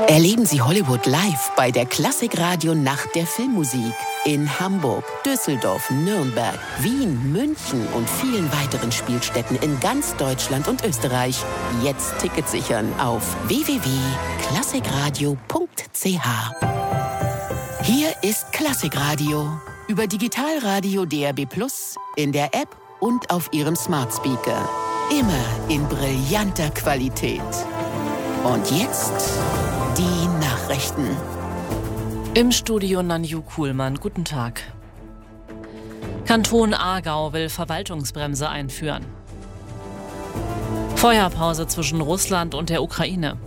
Erleben Sie Hollywood live bei der Klassikradio Nacht der Filmmusik in Hamburg, Düsseldorf, Nürnberg, Wien, München und vielen weiteren Spielstätten in ganz Deutschland und Österreich. Jetzt Tickets sichern auf www.klassikradio.ch. Hier ist Klassikradio über Digitalradio DAB+, in der App und auf Ihrem Smart Speaker. Immer in brillanter Qualität. Und jetzt die Nachrichten. Im Studio Nanju Kuhlmann. Guten Tag. Kanton Aargau will Verwaltungsbremse einführen. Feuerpause zwischen Russland und der Ukraine.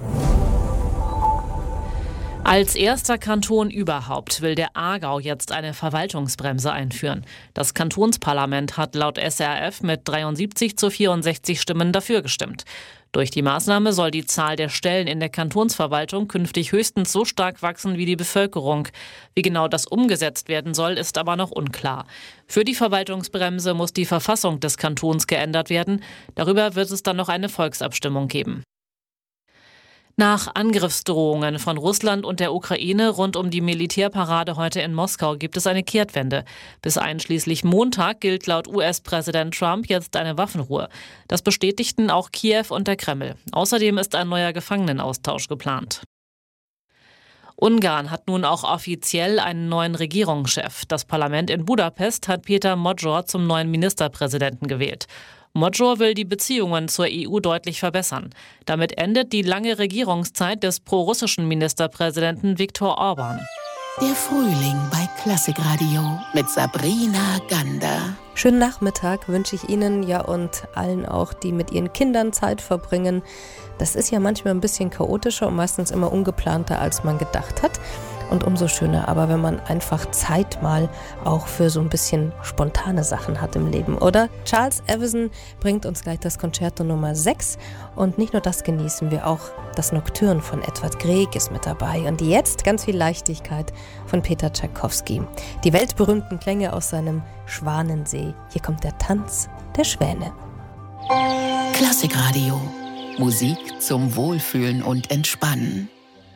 Als erster Kanton überhaupt will der Aargau jetzt eine Verwaltungsbremse einführen. Das Kantonsparlament hat laut SRF mit 73:64 Stimmen dafür gestimmt. Durch die Maßnahme soll die Zahl der Stellen in der Kantonsverwaltung künftig höchstens so stark wachsen wie die Bevölkerung. Wie genau das umgesetzt werden soll, ist aber noch unklar. Für die Verwaltungsbremse muss die Verfassung des Kantons geändert werden. Darüber wird es dann noch eine Volksabstimmung geben. Nach Angriffsdrohungen von Russland und der Ukraine rund um die Militärparade heute in Moskau gibt es eine Kehrtwende. Bis einschließlich Montag gilt laut US-Präsident Trump jetzt eine Waffenruhe. Das bestätigten auch Kiew und der Kreml. Außerdem ist ein neuer Gefangenenaustausch geplant. Ungarn hat nun auch offiziell einen neuen Regierungschef. Das Parlament in Budapest hat Péter Magyar zum neuen Ministerpräsidenten gewählt. Magyar will die Beziehungen zur EU deutlich verbessern. Damit endet die lange Regierungszeit des prorussischen Ministerpräsidenten Viktor Orban. Der Frühling bei Klassikradio mit Sabrina Gander. Schönen Nachmittag wünsche ich Ihnen und allen auch, die mit ihren Kindern Zeit verbringen. Das ist ja manchmal ein bisschen chaotischer und meistens immer ungeplanter, als man gedacht hat. Und umso schöner, aber wenn man einfach Zeit mal auch für so ein bisschen spontane Sachen hat im Leben, oder? Charles Evison bringt uns gleich das Concerto Nummer 6 und nicht nur das genießen wir auch, das Nocturne von Edvard Grieg ist mit dabei und jetzt ganz viel Leichtigkeit von Peter Tschaikowski. Die weltberühmten Klänge aus seinem Schwanensee. Hier kommt der Tanz der Schwäne. Klassikradio. Musik zum Wohlfühlen und Entspannen.